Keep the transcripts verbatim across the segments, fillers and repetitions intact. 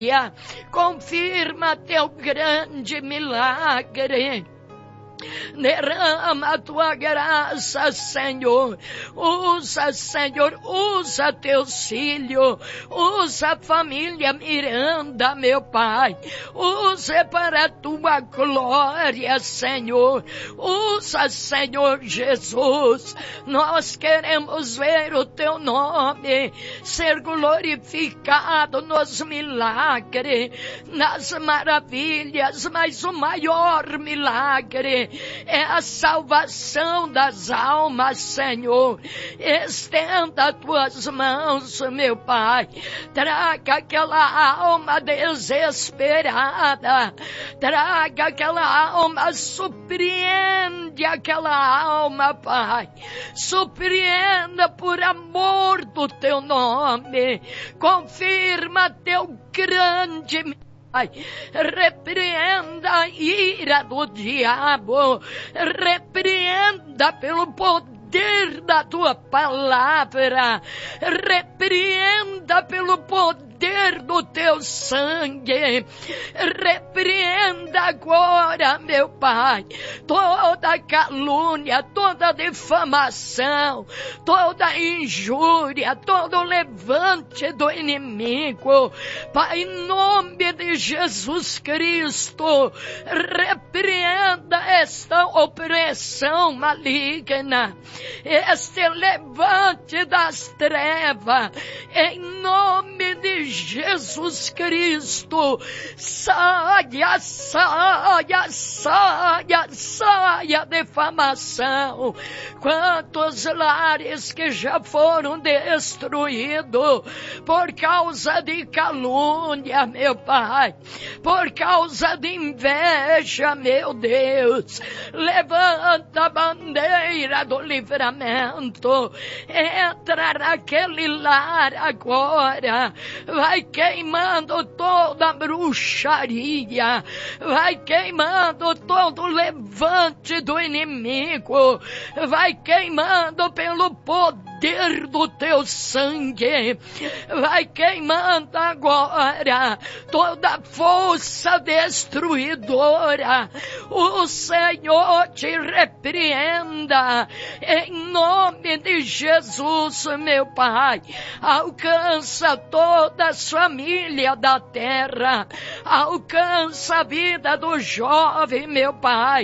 Confirma teu grande milagre. Derrama a tua graça, Senhor. Usa, Senhor, usa teus filhos. Usa a família Miranda, meu Pai. Usa para a tua glória, Senhor. Usa, Senhor Jesus. Nós queremos ver o teu nome ser glorificado nos milagres, nas maravilhas, mas o maior milagre é a salvação das almas, Senhor. Estenda as tuas mãos, meu Pai. Traga aquela alma desesperada. Traga aquela alma, surpreende aquela alma, Pai. Surpreenda por amor do teu nome. Confirma teu grande Pai, repreenda a ira do diabo, repreenda pelo poder da tua palavra, repreenda pelo poder do teu sangue, repreenda agora, meu Pai, toda calúnia, toda difamação, toda injúria, todo levante do inimigo, Pai, em nome de Jesus Cristo, repreenda esta opressão maligna, este levante das trevas, em nome de Jesus Cristo. Saia, saia, saia, saia defamação. Quantos lares que já foram destruídos por causa de calúnia, meu Pai, por causa de inveja, meu Deus. Levanta a bandeira do livramento, entra naquele lar agora, vai queimando toda a bruxaria, vai queimando todo o levante do inimigo, vai queimando pelo poder do teu sangue, vai queimando agora toda força destruidora. O Senhor te repreenda em nome de Jesus, meu Pai. Alcança toda a família da terra, alcança a vida do jovem, meu Pai,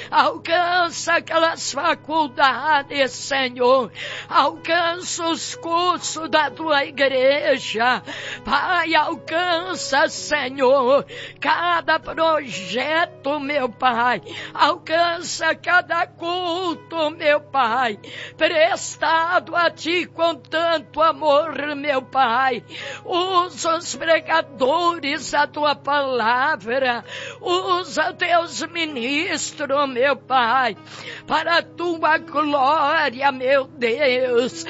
alcança aquelas faculdades, Senhor, alcança os cursos da tua igreja, Pai, alcança, Senhor, cada projeto, meu Pai, alcança cada culto, meu Pai, prestado a ti com tanto amor, meu Pai. Usa os pregadores a tua palavra, usa teus ministros, meu Pai, para a tua glória, meu Deus.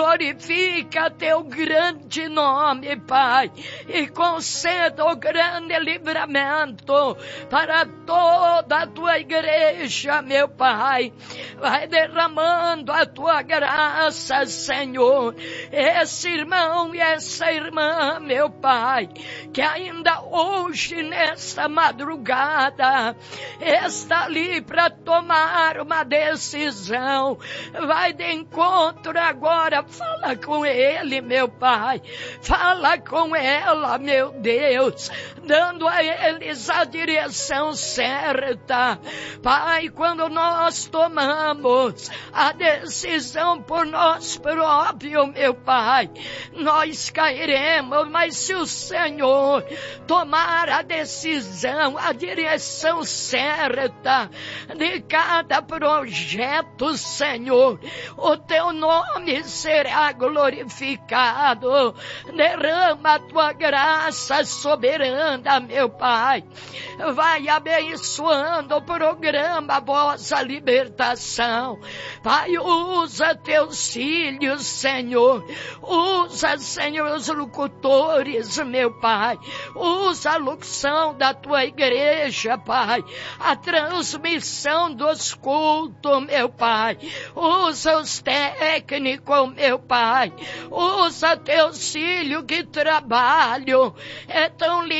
Glorifica teu grande nome, Pai, e conceda o grande livramento para toda a tua igreja, meu Pai. Vai derramando a tua graça, Senhor. Esse irmão e essa irmã, meu Pai, que ainda hoje, nesta madrugada, está ali para tomar uma decisão. Vai de encontro agora, fala com ele, meu Pai, fala com ela, meu Deus, dando a eles a direção certa. Pai, quando nós tomamos a decisão por nós próprios, meu Pai, nós cairemos, mas se o Senhor tomar a decisão, a direção certa de cada projeto, Senhor, o teu nome será glorificado. Derrama a tua graça soberana, meu Pai. Vai abençoando o programa Voz da Libertação. Pai, usa teus filhos, Senhor. Usa, Senhor, os locutores, meu Pai. Usa a locução da tua igreja, Pai. A transmissão dos cultos, meu Pai. Usa os técnicos, técnico, meu Pai. Usa teus filhos que trabalham, é tão